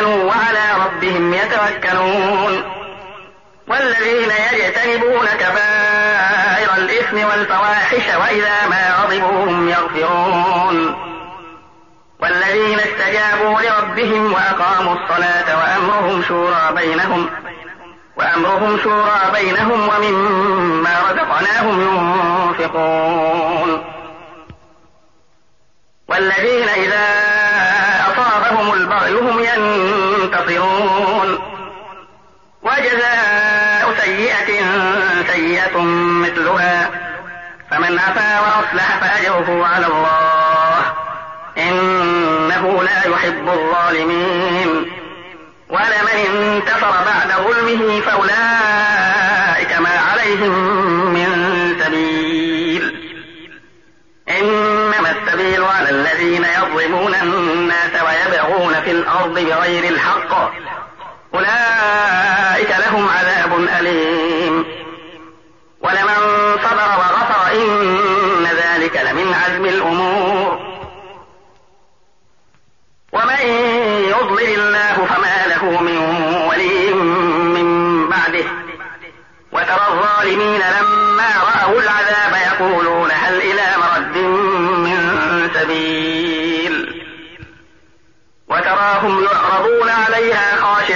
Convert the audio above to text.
آمنوا وعلى ربهم يتوكلون والذين يجتنبون كبائر الإثم والفواحش وإذا ما غضبوا هم يغفرون والذين استجابوا لربهم وأقاموا الصلاة وأمرهم شورى بينهم ومما رزقناهم ينفقون والذين إذا أصابهم البغي هم ينتصرون وجزاء سيئة سيئة مثلها فمن عفا وأصلح فأجره على الله إنه لا يحب الظالمين ولمن انتصر بعد ظلمه فأولئك ما عليهم من سبيل إنما السبيل على الذين يظلمون الناس ويبغون في الأرض بغير الحق أولئك لهم عذاب أليم ولمن صبر وغفر إن ذلك لمن عزم الأمور ومن يضلل الله فما له من ولي من بعده وترى الظالمين لما رأوا العذاب يقولون هل إلى مرد من سبيل وتراهم يعرضون عليها